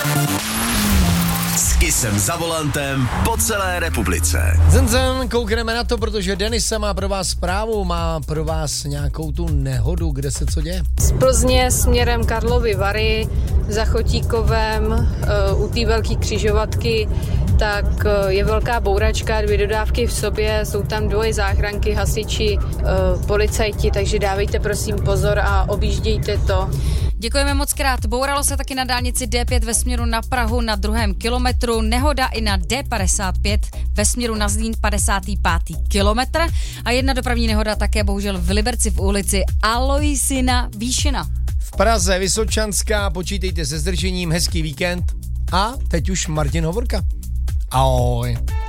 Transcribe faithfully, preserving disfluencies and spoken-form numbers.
S Kissem za volantem po celé republice. Zem, zem, koukneme na to, protože Denisa má pro vás zprávu, má pro vás nějakou tu nehodu, kde se co děje. Z Plzně směrem Karlovy Vary za Chotíkovem uh, u té velké křižovatky, tak uh, je velká bouračka, dvě dodávky v sobě, jsou tam dvoje záchranky, hasiči, uh, policajti, takže dávejte prosím pozor a objíždějte to. Děkujeme moc krát. Bouralo se taky na dálnici D pět ve směru na Prahu na druhém kilometru. Nehoda i na D padesát pět ve směru na Zlín padesátý pátý kilometr. A jedna dopravní nehoda také bohužel v Liberci v ulici Aloisina Výšina. V Praze Vysočanská, počítejte se zdržením, hezký víkend. A teď už Martin Hovorka. Ahoj.